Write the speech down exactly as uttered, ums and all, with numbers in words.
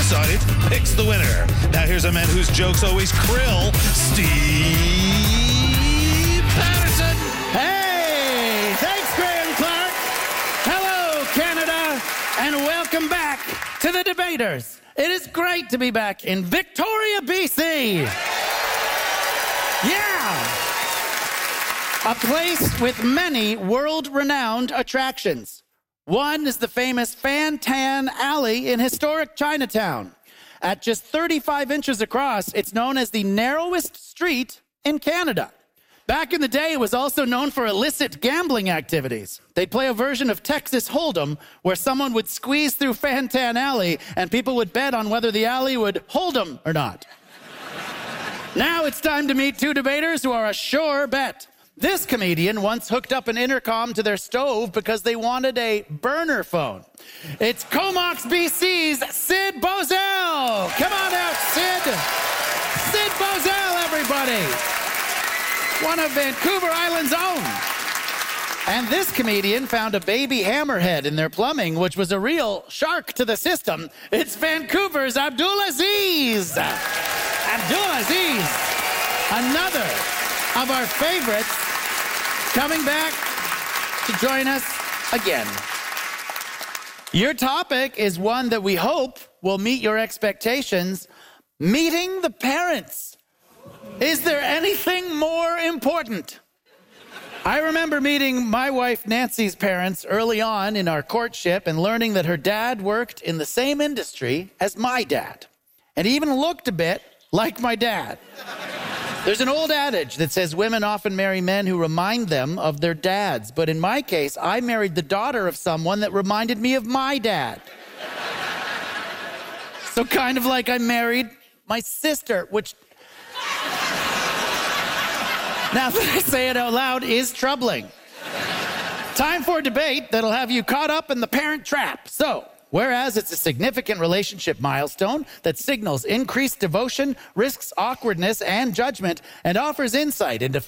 two-sided picks the winner. Now here's a man whose jokes always krill, Steve Patterson. Hey, thanks, Graham Clark. Hello, Canada, and welcome back to the Debaters. It is great to be back in Victoria, B C. Yeah. A place with many world-renowned attractions. One is the famous Fan Tan Alley in historic Chinatown. At just thirty-five inches across, it's known as the narrowest street in Canada. Back in the day, it was also known for illicit gambling activities. They'd play a version of Texas Hold'em where someone would squeeze through Fan Tan Alley and people would bet on whether the alley would hold them or not. Now it's time to meet two debaters who are a sure bet. This comedian once hooked up an intercom to their stove because they wanted a burner phone. It's Comox B C's Sid Bozell. Come on out, Sid. Sid Bozell, everybody. One of Vancouver Island's own. And this comedian found a baby hammerhead in their plumbing, which was a real shark to the system. It's Vancouver's Abdulaziz. Abdulaziz, another of our favorites, coming back to join us again. Your topic is one that we hope will meet your expectations: meeting the parents. Is there anything more important? I remember meeting my wife Nancy's parents early on in our courtship and learning that her dad worked in the same industry as my dad. And he even looked a bit like my dad. There's an old adage that says women often marry men who remind them of their dads. But in my case, I married the daughter of someone that reminded me of my dad. So kind of like I married my sister, which, now that I say it out loud, is troubling. Time for a debate that'll have you caught up in the parent trap. So, whereas it's a significant relationship milestone that signals increased devotion, risks awkwardness and judgment, and offers insight into